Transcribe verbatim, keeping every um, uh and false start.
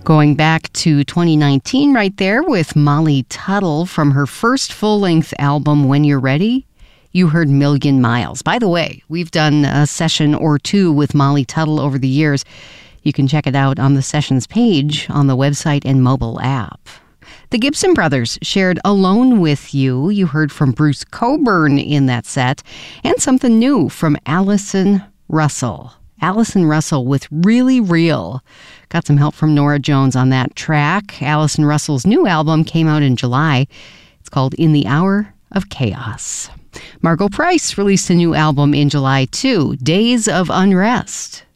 Going back to twenty nineteen right there with Molly Tuttle from her first full-length album, When You're Ready, you heard Million Miles. By the way, we've done a session or two with Molly Tuttle over the years. You can check it out on the sessions page on the website and mobile app. The Gibson Brothers shared Alone With You. You heard from Bruce Cockburn in that set, and something new from Allison Russell. Allison Russell with Really Real. Got some help from Nora Jones on that track. Allison Russell's new album came out in July. It's called In the Hour of Chaos. Margo Price released a new album in July too, Days of Unrest.